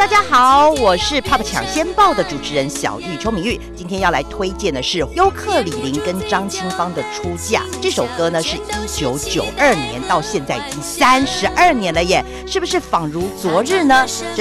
大家好，我是 Pop 抢先报的主持人小玉邱明玉。今天要来推荐的是尤克里里跟张清芳的《出嫁》。这首歌呢是1992年，到现在已经32年了耶，是不是仿如昨日呢？